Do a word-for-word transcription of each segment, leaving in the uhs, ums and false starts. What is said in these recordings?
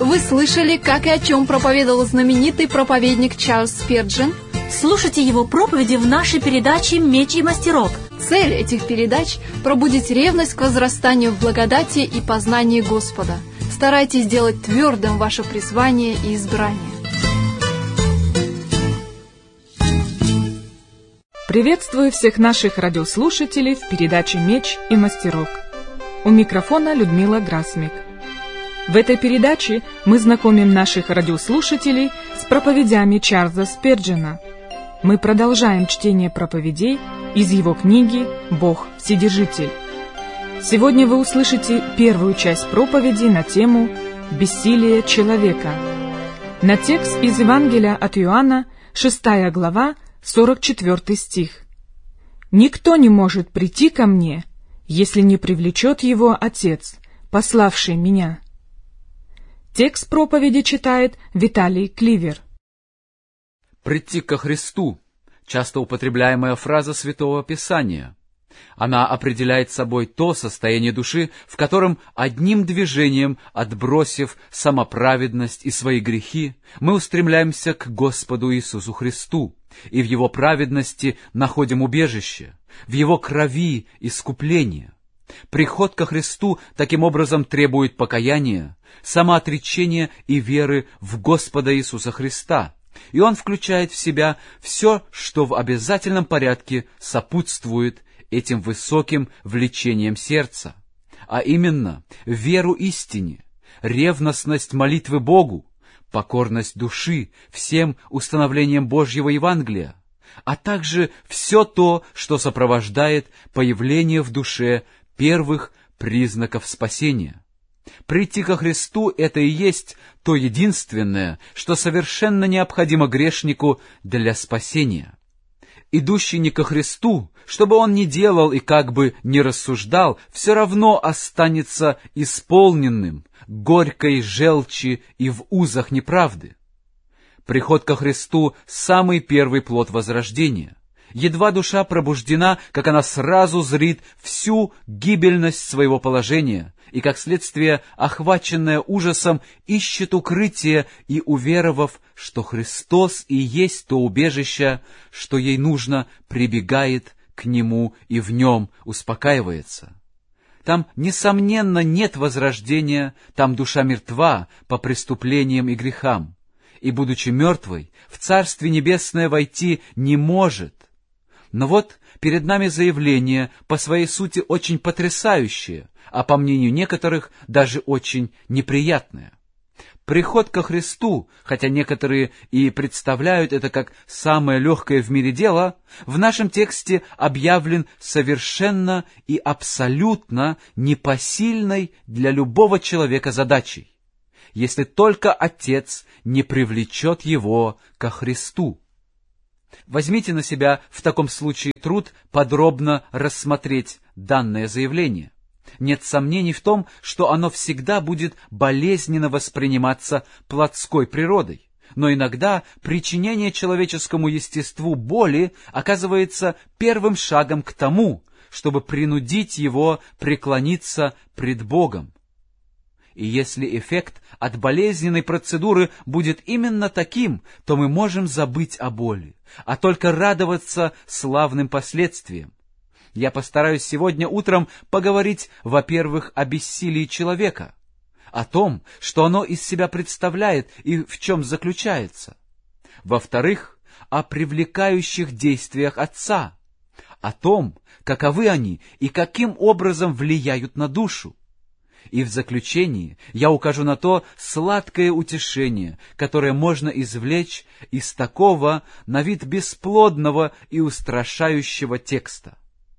Вы слышали, как и о чем проповедовал знаменитый проповедник Чарльз Спирджин? Слушайте его проповеди в нашей передаче «Меч и мастерок». Цель этих передач – пробудить ревность к возрастанию в благодати и познании Господа. Старайтесь сделать твердым ваше призвание и избрание. Приветствую всех наших радиослушателей в передаче «Меч и мастерок». У микрофона Людмила Грасмик. В этой передаче мы знакомим наших радиослушателей с проповедями Чарльза Спирджина. Мы продолжаем чтение проповедей из его книги «Бог Вседержитель». Сегодня вы услышите первую часть проповеди на тему «Бессилие человека». На текст из Евангелия от Иоанна, шестая глава, сорок четвёртый стих. «Никто не может прийти ко мне, если не привлечет его Отец, пославший меня». Текст проповеди читает Виталий Кливер. «Прийти ко Христу» — часто употребляемая фраза Святого Писания. Она определяет собой то состояние души, в котором одним движением, отбросив самоправедность и свои грехи, мы устремляемся к Господу Иисусу Христу, и в Его праведности находим убежище, в Его крови искупление. Приход ко Христу таким образом требует покаяния, самоотречения и веры в Господа Иисуса Христа, и Он включает в себя все, что в обязательном порядке сопутствует этим высоким влечением сердца, а именно веру истине, ревностность молитвы Богу, покорность души всем установлениям Божьего Евангелия, а также все то, что сопровождает появление в душе первых признаков спасения. Прийти ко Христу — это и есть то единственное, что совершенно необходимо грешнику для спасения. Идущий не ко Христу, что бы он ни делал и как бы ни рассуждал, все равно останется исполненным горькой желчи и в узах неправды. Приход ко Христу — самый первый плод возрождения. Едва душа пробуждена, как она сразу зрит всю гибельность своего положения, и, как следствие, охваченная ужасом, ищет укрытие и, уверовав, что Христос и есть то убежище, что ей нужно, прибегает к Нему и в Нем успокаивается. Там, несомненно, нет возрождения, там душа мертва по преступлениям и грехам, и, будучи мертвой, в Царствие Небесное войти не может. Но вот перед нами заявление, по своей сути очень потрясающее, а по мнению некоторых даже очень неприятное. Приход ко Христу, хотя некоторые и представляют это как самое легкое в мире дело, в нашем тексте объявлен совершенно и абсолютно непосильной для любого человека задачей, если только Отец не привлечет его ко Христу. Возьмите на себя в таком случае труд подробно рассмотреть данное заявление. Нет сомнений в том, что оно всегда будет болезненно восприниматься плотской природой, но иногда причинение человеческому естеству боли оказывается первым шагом к тому, чтобы принудить его преклониться пред Богом. И если эффект от болезненной процедуры будет именно таким, то мы можем забыть о боли, а только радоваться славным последствиям. Я постараюсь сегодня утром поговорить, во-первых, о бессилии человека, о том, что оно из себя представляет и в чем заключается. Во-вторых, о привлекающих действиях Отца, о том, каковы они и каким образом влияют на душу. И в заключении я укажу на то сладкое утешение, которое можно извлечь из такого на вид бесплодного и устрашающего текста.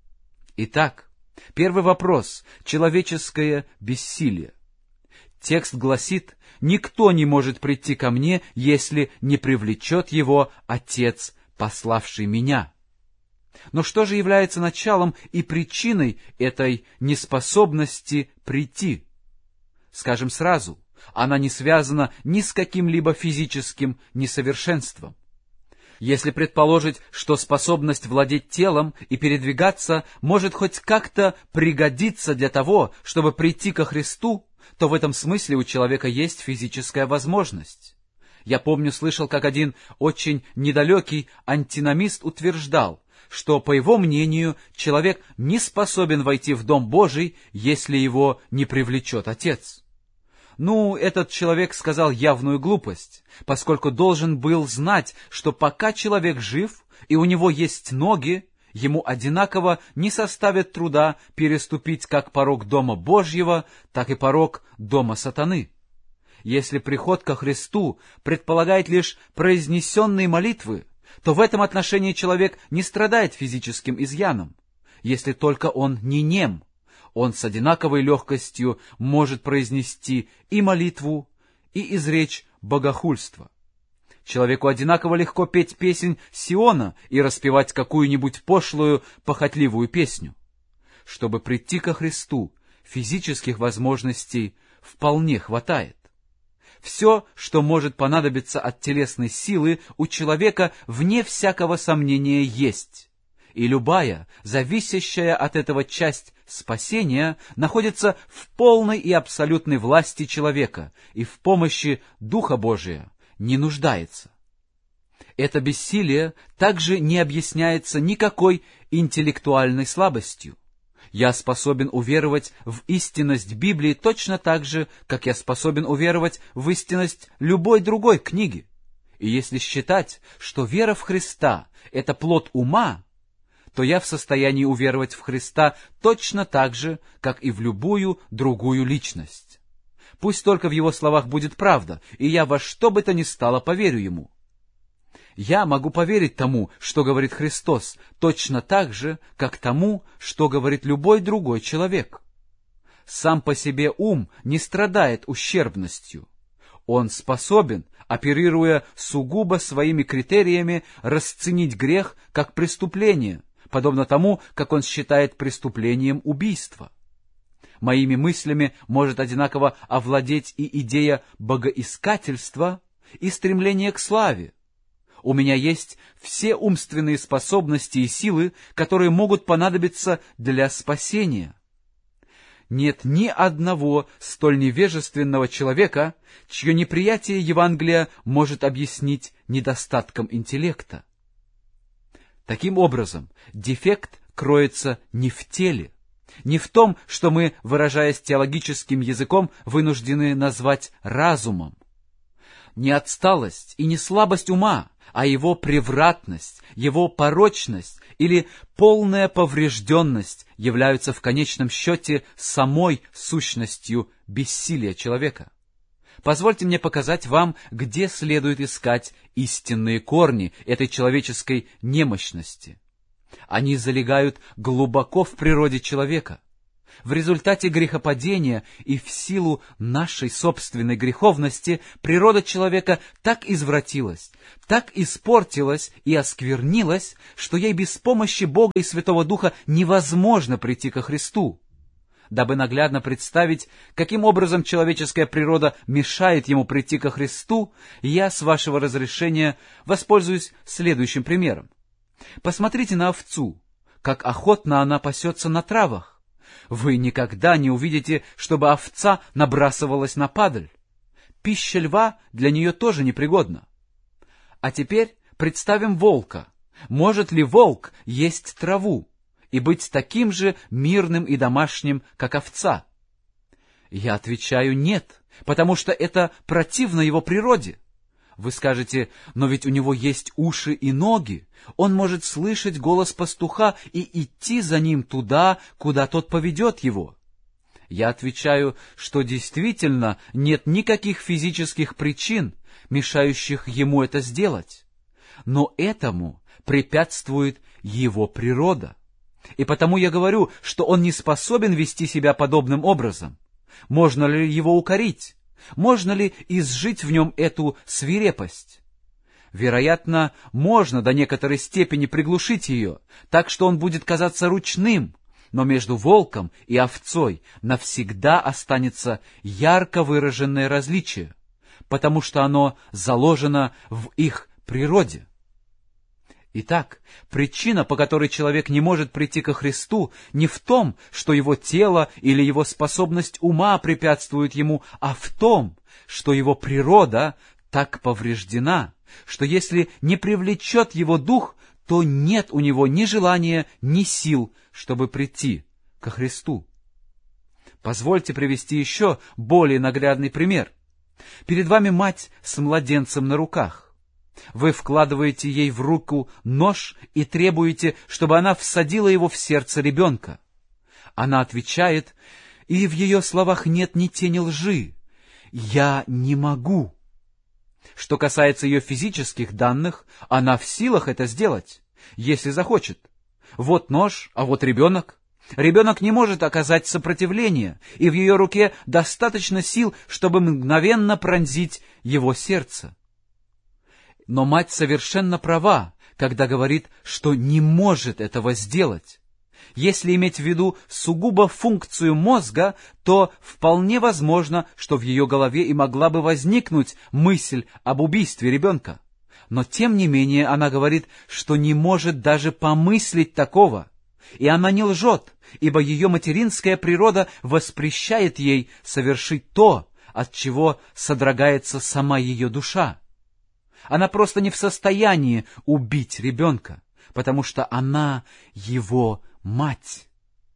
Итак, первый вопрос — человеческое бессилие. Текст гласит: «Никто не может прийти ко мне, если не привлечет его Отец, пославший меня». Но что же является началом и причиной этой неспособности прийти? Скажем сразу, она не связана ни с каким-либо физическим несовершенством. Если предположить, что способность владеть телом и передвигаться может хоть как-то пригодиться для того, чтобы прийти ко Христу, то в этом смысле у человека есть физическая возможность. Я помню, слышал, как один очень недалекий антиномист утверждал, что, по его мнению, человек не способен войти в Дом Божий, если его не привлечет Отец. Ну, этот человек сказал явную глупость, поскольку должен был знать, что пока человек жив и у него есть ноги, ему одинаково не составит труда переступить как порог Дома Божьего, так и порог Дома Сатаны. Если приход ко Христу предполагает лишь произнесенные молитвы, то в этом отношении человек не страдает физическим изъяном, если только он не нем. Он с одинаковой легкостью может произнести и молитву, и изречь богохульство. Человеку одинаково легко петь песнь Сиона и распевать какую-нибудь пошлую, похотливую песню. Чтобы прийти ко Христу, физических возможностей вполне хватает. Все, что может понадобиться от телесной силы, у человека, вне всякого сомнения, есть. И любая, зависящая от этого часть спасения, находится в полной и абсолютной власти человека и в помощи Духа Божия не нуждается. Это бессилие также не объясняется никакой интеллектуальной слабостью. Я способен уверовать в истинность Библии точно так же, как я способен уверовать в истинность любой другой книги. И если считать, что вера в Христа — это плод ума, то я в состоянии уверовать в Христа точно так же, как и в любую другую личность. Пусть только в его словах будет правда, и я во что бы то ни стало поверю ему. Я могу поверить тому, что говорит Христос, точно так же, как тому, что говорит любой другой человек. Сам по себе ум не страдает ущербностью. Он способен, оперируя сугубо своими критериями, расценить грех как преступление, подобно тому, как он считает преступлением убийство. Моими мыслями может одинаково овладеть и идея богоискательства, и стремление к славе. У меня есть все умственные способности и силы, которые могут понадобиться для спасения. Нет ни одного столь невежественного человека, чье неприятие Евангелия может объяснить недостатком интеллекта. Таким образом, дефект кроется не в теле, не в том, что мы, выражаясь теологическим языком, вынуждены назвать разумом. Не отсталость и не слабость ума, а его превратность, его порочность или полная поврежденность являются в конечном счете самой сущностью бессилия человека. Позвольте мне показать вам, где следует искать истинные корни этой человеческой немощности. Они залегают глубоко в природе человека. В результате грехопадения и в силу нашей собственной греховности природа человека так извратилась, так испортилась и осквернилась, что ей без помощи Бога и Святого Духа невозможно прийти ко Христу. Дабы наглядно представить, каким образом человеческая природа мешает ему прийти ко Христу, я, с вашего разрешения, воспользуюсь следующим примером. Посмотрите на овцу, как охотно она пасется на травах. Вы никогда не увидите, чтобы овца набрасывалась на падаль. Пища льва для нее тоже непригодна. А теперь представим волка. Может ли волк есть траву и быть таким же мирным и домашним, как овца? Я отвечаю нет, потому что это противно его природе. Вы скажете, но ведь у него есть уши и ноги, он может слышать голос пастуха и идти за ним туда, куда тот поведет его. Я отвечаю, что действительно нет никаких физических причин, мешающих ему это сделать, но этому препятствует его природа. И потому я говорю, что он не способен вести себя подобным образом. Можно ли его укорить? Можно ли изжить в нем эту свирепость? Вероятно, можно до некоторой степени приглушить ее, так что он будет казаться ручным, но между волком и овцой навсегда останется ярко выраженное различие, потому что оно заложено в их природе. Итак, причина, по которой человек не может прийти ко Христу, не в том, что его тело или его способность ума препятствуют ему, а в том, что его природа так повреждена, что если не привлечет его дух, то нет у него ни желания, ни сил, чтобы прийти ко Христу. Позвольте привести еще более наглядный пример. Перед вами мать с младенцем на руках. Вы вкладываете ей в руку нож и требуете, чтобы она всадила его в сердце ребенка. Она отвечает, и в ее словах нет ни тени лжи: «Я не могу». Что касается ее физических данных, она в силах это сделать, если захочет. Вот нож, а вот ребенок. Ребенок не может оказать сопротивление, и в ее руке достаточно сил, чтобы мгновенно пронзить его сердце. Но мать совершенно права, когда говорит, что не может этого сделать. Если иметь в виду сугубо функцию мозга, то вполне возможно, что в ее голове и могла бы возникнуть мысль об убийстве ребенка. Но тем не менее она говорит, что не может даже помыслить такого. И она не лжет, ибо ее материнская природа воспрещает ей совершить то, от чего содрогается сама ее душа. Она просто не в состоянии убить ребенка, потому что она его мать.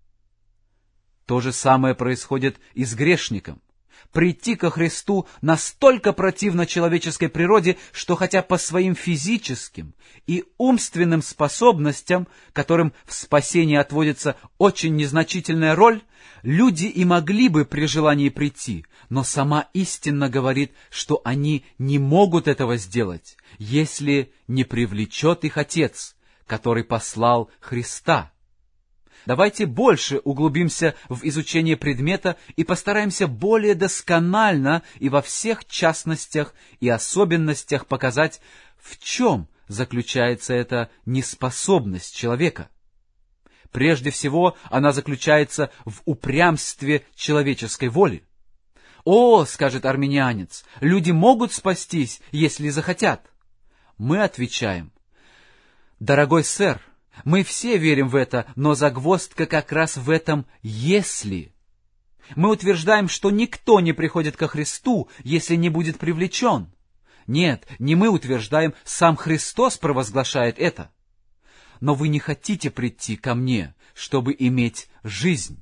То же самое происходит и с грешником. Прийти ко Христу настолько противно человеческой природе, что хотя по своим физическим и умственным способностям, которым в спасении отводится очень незначительная роль, люди и могли бы при желании прийти, но сама истина говорит, что они не могут этого сделать, если не привлечет их Отец, который послал Христа. Давайте больше углубимся в изучение предмета и постараемся более досконально и во всех частностях и особенностях показать, в чем заключается эта неспособность человека. Прежде всего, она заключается в упрямстве человеческой воли. «О, — скажет арменианец, — люди могут спастись, если захотят». Мы отвечаем: «Дорогой сэр, мы все верим в это, но загвоздка как раз в этом «если». Мы утверждаем, что никто не приходит ко Христу, если не будет привлечен. Нет, не мы утверждаем, сам Христос провозглашает это. Но вы не хотите прийти ко мне, чтобы иметь жизнь.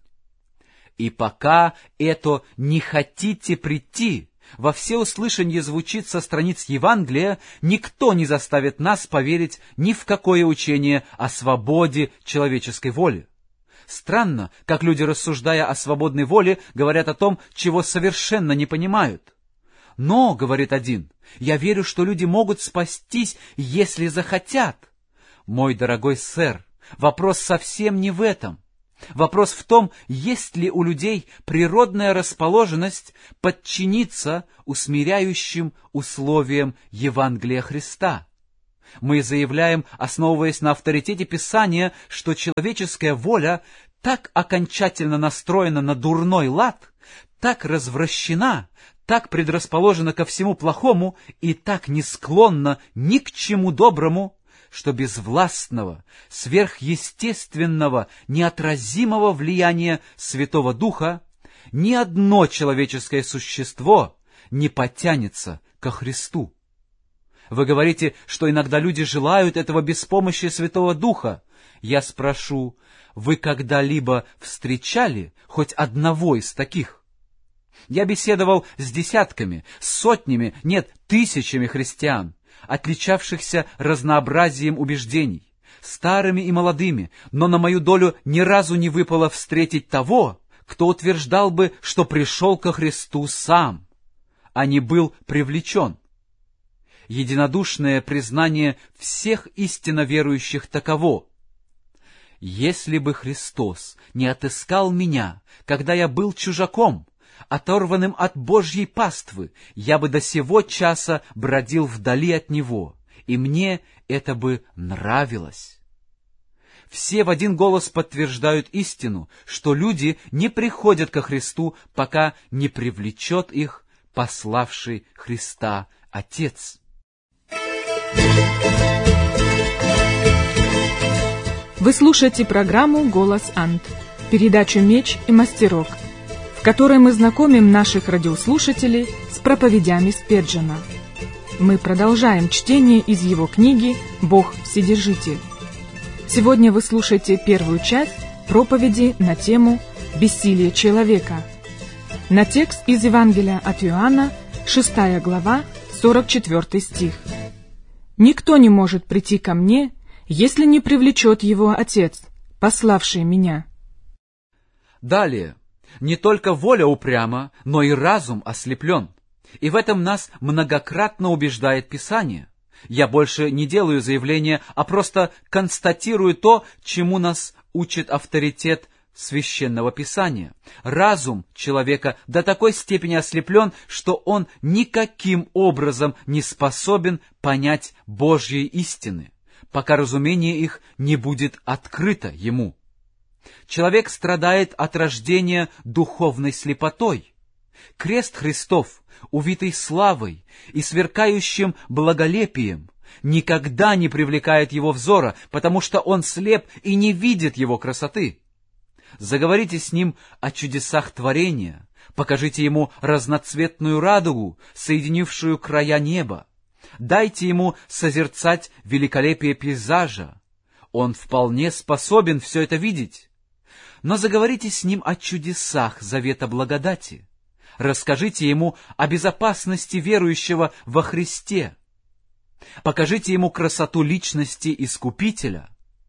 И пока это «не хотите прийти» во всеуслышание звучит со страниц Евангелия, никто не заставит нас поверить ни в какое учение о свободе человеческой воли. Странно, как люди, рассуждая о свободной воле, говорят о том, чего совершенно не понимают. Но, говорит один, я верю, что люди могут спастись, если захотят. Мой дорогой сэр, вопрос совсем не в этом. Вопрос в том, есть ли у людей природная расположенность подчиниться усмиряющим условиям Евангелия Христа. Мы заявляем, основываясь на авторитете Писания, что человеческая воля так окончательно настроена на дурной лад, так развращена, так предрасположена ко всему плохому и так не склонна ни к чему доброму, что без властного, сверхъестественного, неотразимого влияния Святого Духа ни одно человеческое существо не потянется ко Христу. Вы говорите, что иногда люди желают этого без помощи Святого Духа. Я спрошу, вы когда-либо встречали хоть одного из таких? Я беседовал с десятками, сотнями, нет, тысячами христиан, отличавшихся разнообразием убеждений, старыми и молодыми, но на мою долю ни разу не выпало встретить того, кто утверждал бы, что пришел ко Христу сам, а не был привлечен. Единодушное признание всех истинно верующих таково: если бы Христос не отыскал меня, когда я был чужаком, оторванным от Божьей паствы, я бы до сего часа бродил вдали от Него, и мне это бы нравилось. Все в один голос подтверждают истину, что люди не приходят ко Христу, пока не привлечет их пославший Христа Отец. Thank you. Вы слушаете программу «Голос Ант», передачу «Меч и мастерок», в которой мы знакомим наших радиослушателей с проповедями Спеджена. Мы продолжаем чтение из его книги «Бог Вседержитель». Сегодня вы слушаете первую часть проповеди на тему «Бессилие человека». На текст из Евангелия от Иоанна, шестая глава, сорок четвёртый стих. «Никто не может прийти ко мне, если не привлечет его Отец, пославший меня». Далее. Не только воля упряма, но и разум ослеплен. И в этом нас многократно убеждает Писание. Я больше не делаю заявления, а просто констатирую то, чему нас учит авторитет Священного Писания. Разум человека до такой степени ослеплен, что он никаким образом не способен понять Божьей истины, пока разумение их не будет открыто ему. Человек страдает от рождения духовной слепотой. Крест Христов, увитый славой и сверкающим благолепием, никогда не привлекает его взора, потому что он слеп и не видит его красоты. Заговорите с ним о чудесах творения, покажите ему разноцветную радугу, соединившую края неба. Дайте ему созерцать великолепие пейзажа. Он вполне способен все это видеть. Но заговорите с ним о чудесах завета благодати. Расскажите ему о безопасности верующего во Христе. Покажите ему красоту личности Искупителя.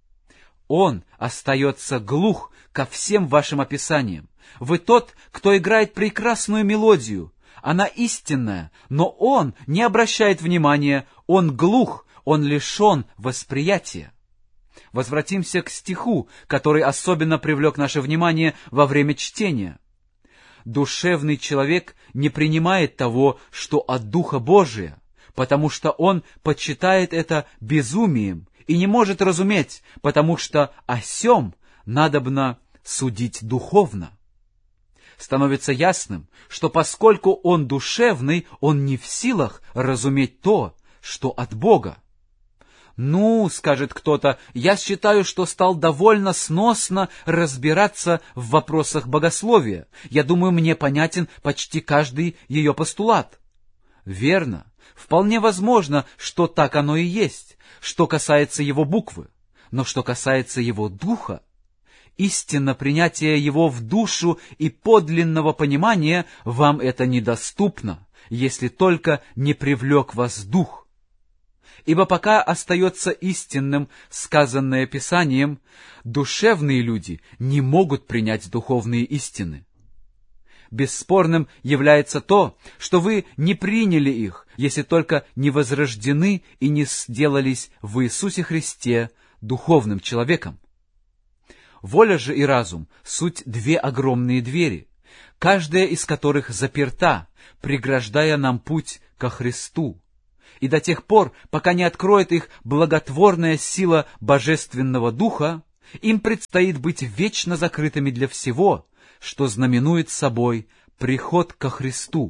Он остается глух ко всем вашим описаниям. Вы тот, кто играет прекрасную мелодию. Она истинная, но он не обращает внимания, он глух, он лишен восприятия. Возвратимся к стиху, который особенно привлек наше внимание во время чтения. Душевный человек не принимает того, что от Духа Божия, потому что он почитает это безумием и не может разуметь, потому что о сем надобно судить духовно. Становится ясным, что поскольку он душевный, он не в силах разуметь то, что от Бога. «Ну, — скажет кто-то, — я считаю, что стал довольно сносно разбираться в вопросах богословия. Я думаю, мне понятен почти каждый ее постулат». Верно. Вполне возможно, что так оно и есть, что касается его буквы. Но что касается его духа, истинно принятие его в душу и подлинного понимания вам это недоступно, если только не привлек вас дух. Ибо пока остается истинным сказанное Писанием, душевные люди не могут принять духовные истины. Бесспорным является то, что вы не приняли их, если только не возрождены и не сделались в Иисусе Христе духовным человеком. Воля же и разум — суть две огромные двери, каждая из которых заперта, преграждая нам путь ко Христу. И до тех пор, пока не откроет их благотворная сила Божественного Духа, им предстоит быть вечно закрытыми для всего, что знаменует собой приход ко Христу.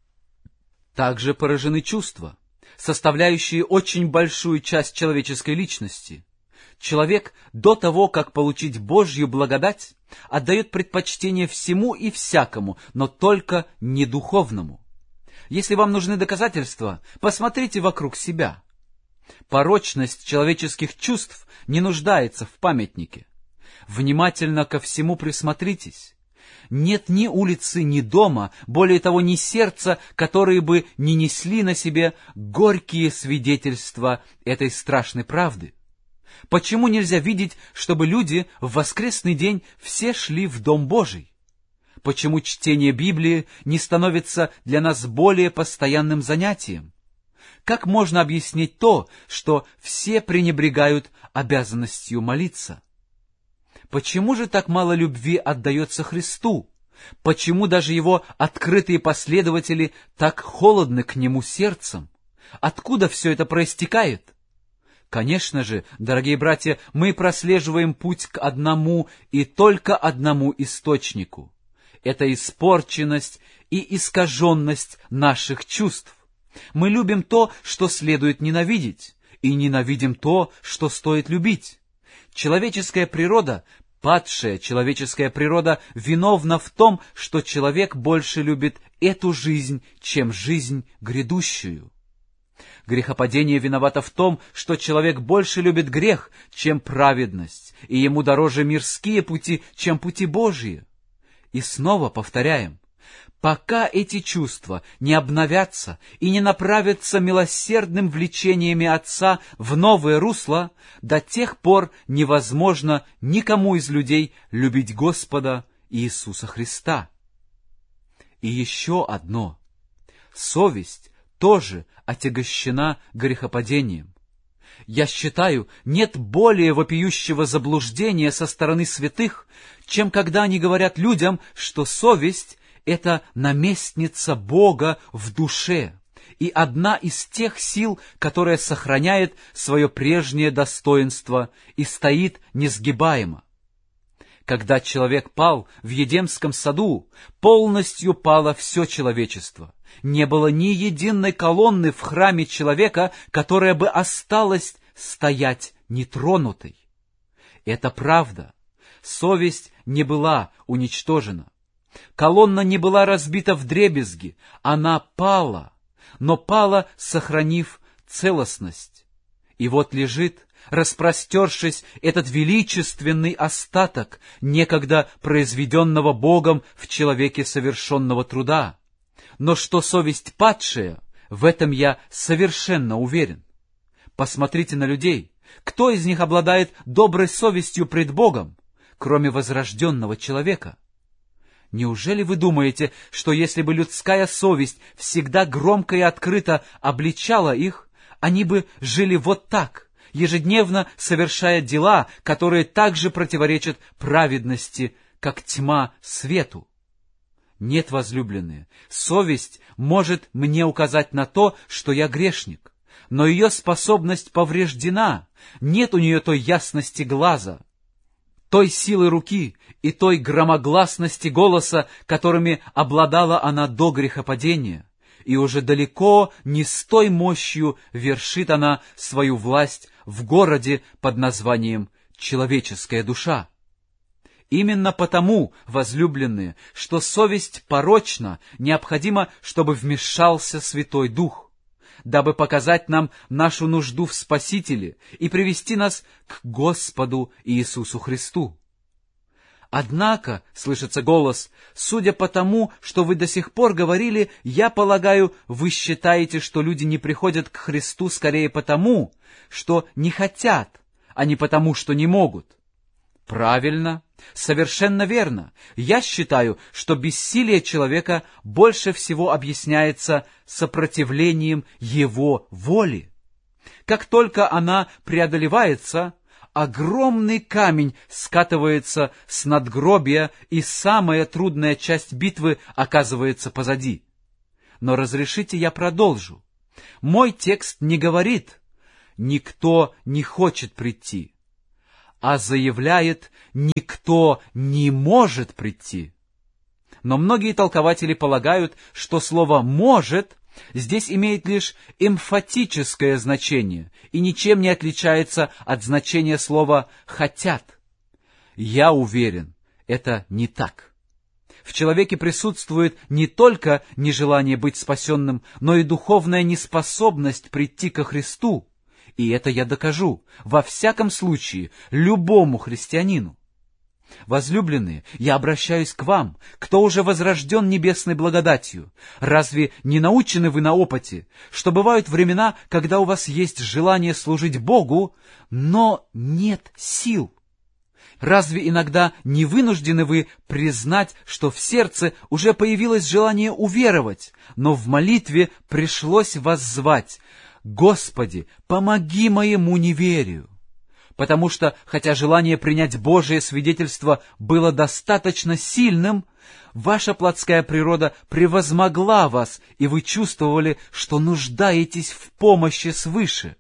Также поражены чувства, составляющие очень большую часть человеческой личности. Человек до того, как получить Божью благодать, отдает предпочтение всему и всякому, но только не духовному. Если вам нужны доказательства, посмотрите вокруг себя. Порочность человеческих чувств не нуждается в памятнике. Внимательно ко всему присмотритесь. Нет ни улицы, ни дома, более того, ни сердца, которые бы не несли на себе горькие свидетельства этой страшной правды. Почему нельзя видеть, чтобы люди в воскресный день все шли в Дом Божий? Почему чтение Библии не становится для нас более постоянным занятием? Как можно объяснить то, что все пренебрегают обязанностью молиться? Почему же так мало любви отдается Христу? Почему даже его открытые последователи так холодны к нему сердцем? Откуда все это проистекает? Конечно же, дорогие братья, мы прослеживаем путь к одному и только одному источнику. Это испорченность и искаженность наших чувств. Мы любим то, что следует ненавидеть, и ненавидим то, что стоит любить. Человеческая природа, падшая человеческая природа, виновна в том, что человек больше любит эту жизнь, чем жизнь грядущую. Грехопадение виновато в том, что человек больше любит грех, чем праведность, и ему дороже мирские пути, чем пути Божьи. И снова повторяем, пока эти чувства не обновятся и не направятся милосердным влечениями Отца в новое русло, до тех пор невозможно никому из людей любить Господа Иисуса Христа. И еще одно. Совесть тоже отягощена грехопадением. Я считаю, нет более вопиющего заблуждения со стороны святых, чем когда они говорят людям, что совесть — это наместница Бога в душе и одна из тех сил, которая сохраняет свое прежнее достоинство и стоит несгибаемо. Когда человек пал в Едемском саду, полностью пало все человечество. Не было ни единой колонны в храме человека, которая бы осталась стоять нетронутой. Это правда. Совесть не была уничтожена. Колонна не была разбита вдребезги, она пала, но пала, сохранив целостность. И вот лежит, распростершись, этот величественный остаток некогда произведенного Богом в человеке совершенного труда. Но что совесть падшая, в этом я совершенно уверен. Посмотрите на людей. Кто из них обладает доброй совестью пред Богом, кроме возрожденного человека? Неужели вы думаете, что если бы людская совесть всегда громко и открыто обличала их, они бы жили вот так, ежедневно совершая дела, которые также противоречат праведности, как тьма свету? Нет, возлюбленные, совесть может мне указать на то, что я грешник, но ее способность повреждена, нет у нее той ясности глаза, той силы руки и той громогласности голоса, которыми обладала она до грехопадения, и уже далеко не с той мощью вершит она свою власть в городе под названием «человеческая душа». Именно потому, возлюбленные, что совесть порочна, необходимо, чтобы вмешался Святой Дух, дабы показать нам нашу нужду в Спасителе и привести нас к Господу Иисусу Христу. Однако, слышится голос, судя по тому, что вы до сих пор говорили, я полагаю, вы считаете, что люди не приходят к Христу скорее потому, что не хотят, а не потому, что не могут. Правильно, совершенно верно. Я считаю, что бессилие человека больше всего объясняется сопротивлением его воли. Как только она преодолевается, огромный камень скатывается с надгробия, и самая трудная часть битвы оказывается позади. Но разрешите я продолжу. Мой текст не говорит «никто не хочет прийти», а заявляет «никто не может прийти». Но многие толкователи полагают, что слово «может» здесь имеет лишь эмфатическое значение и ничем не отличается от значения слова «хотят». Я уверен, это не так. В человеке присутствует не только нежелание быть спасенным, но и духовная неспособность прийти ко Христу. И это я докажу, во всяком случае, любому христианину. Возлюбленные, я обращаюсь к вам, кто уже возрожден небесной благодатью. Разве не научены вы на опыте, что бывают времена, когда у вас есть желание служить Богу, но нет сил? Разве иногда не вынуждены вы признать, что в сердце уже появилось желание уверовать, но в молитве пришлось воззвать: «Господи, помоги моему неверию», потому что, хотя желание принять Божие свидетельство было достаточно сильным, ваша плотская природа превозмогла вас, и вы чувствовали, что нуждаетесь в помощи свыше.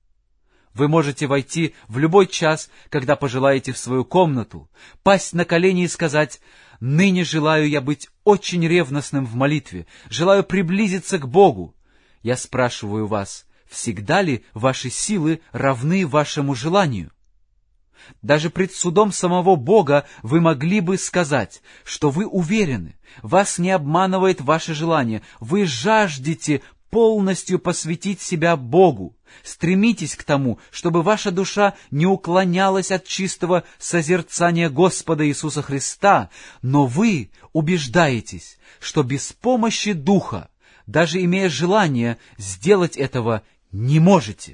Вы можете войти в любой час, когда пожелаете, в свою комнату, пасть на колени и сказать: «Ныне желаю я быть очень ревностным в молитве, желаю приблизиться к Богу». Я спрашиваю вас, всегда ли ваши силы равны вашему желанию? Даже пред судом самого Бога вы могли бы сказать, что вы уверены, вас не обманывает ваше желание, вы жаждете полностью посвятить себя Богу, стремитесь к тому, чтобы ваша душа не уклонялась от чистого созерцания Господа Иисуса Христа, но вы убеждаетесь, что без помощи Духа, даже имея желание, сделать этого не можете.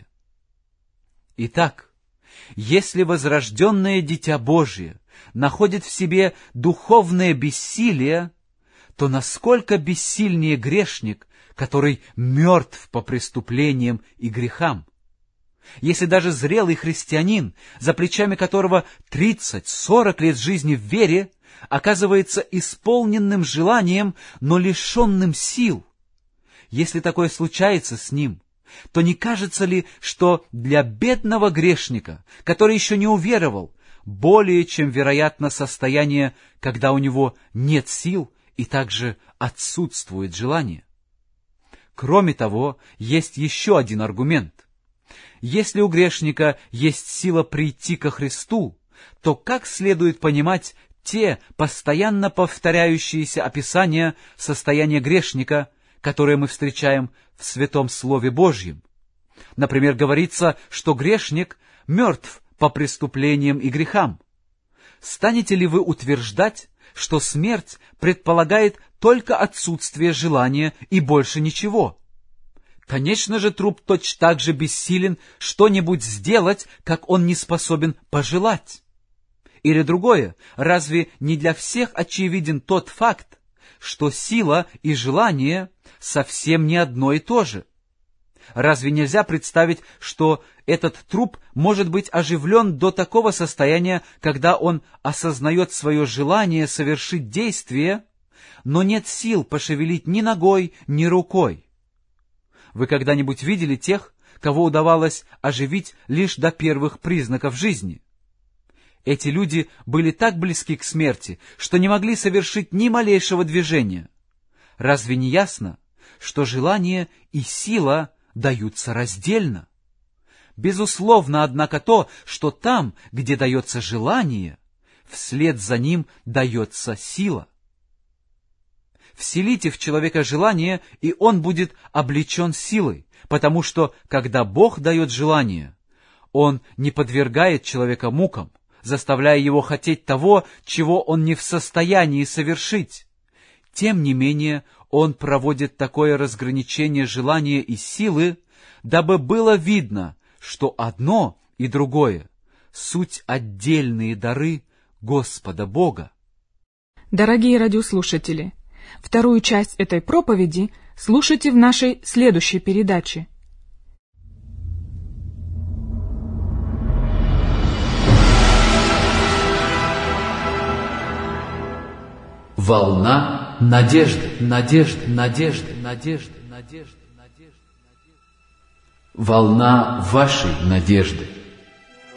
Итак, если возрожденное Дитя Божие находит в себе духовное бессилие, то насколько бессильнее грешник, который мертв по преступлениям и грехам? Если даже зрелый христианин, за плечами которого тридцать-сорок лет жизни в вере, оказывается исполненным желанием, но лишенным сил, если такое случается с ним, то не кажется ли, что для бедного грешника, который еще не уверовал, более чем вероятно состояние, когда у него нет сил и также отсутствует желание? Кроме того, есть еще один аргумент. Если у грешника есть сила прийти ко Христу, то как следует понимать те постоянно повторяющиеся описания состояния грешника, которые мы встречаем в Святом Слове Божьем? Например, говорится, что грешник мертв по преступлениям и грехам. Станете ли вы утверждать, что смерть предполагает только отсутствие желания и больше ничего? Конечно же, труп точно так же бессилен что-нибудь сделать, как он не способен пожелать. Или другое, разве не для всех очевиден тот факт, что сила и желание совсем не одно и то же? Разве нельзя представить, что этот труп может быть оживлен до такого состояния, когда он осознает свое желание совершить действие, но нет сил пошевелить ни ногой, ни рукой? Вы когда-нибудь видели тех, кого удавалось оживить лишь до первых признаков жизни? Эти люди были так близки к смерти, что не могли совершить ни малейшего движения. Разве не ясно, что желание и сила даются раздельно? Безусловно, однако, то, что там, где дается желание, вслед за ним дается сила. Вселите в человека желание, и он будет облечен силой, потому что, когда Бог дает желание, Он не подвергает человека мукам, заставляя его хотеть того, чего он не в состоянии совершить. Тем не менее, Он проводит такое разграничение желания и силы, дабы было видно, что одно и другое — суть отдельные дары Господа Бога. Дорогие радиослушатели, вторую часть этой проповеди слушайте в нашей следующей передаче. Волна надежды, надежды, надежды, надежды, надежды, надежды. Волна вашей надежды.